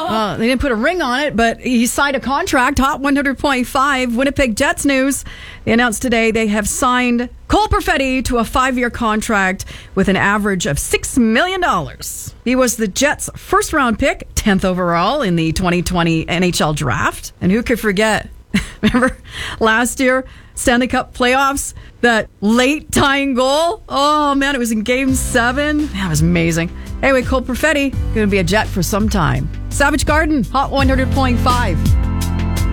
They didn't put a ring on it, but he signed a contract. Hot 100.5 Winnipeg Jets news. They announced today they have signed Cole Perfetti to a 5-year contract with an average of $6 million. He was the Jets' first-round pick, 10th overall in the 2020 NHL draft. And who could forget? Remember last year, Stanley Cup playoffs, that late tying goal? Oh, man, it was in Game 7. That was amazing. Anyway, Cole Perfetti, going to be a Jet for some time. Savage Garden, Hot 100.5.